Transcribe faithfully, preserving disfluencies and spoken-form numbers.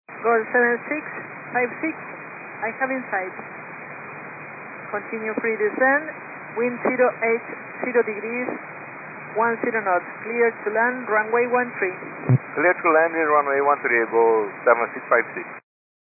Goal seven six five six, I have in sight. Continue free descent, wind zero eight zero degrees, one zero knots, clear to land, runway one three. Clear to land in runway one three, go seven six five six.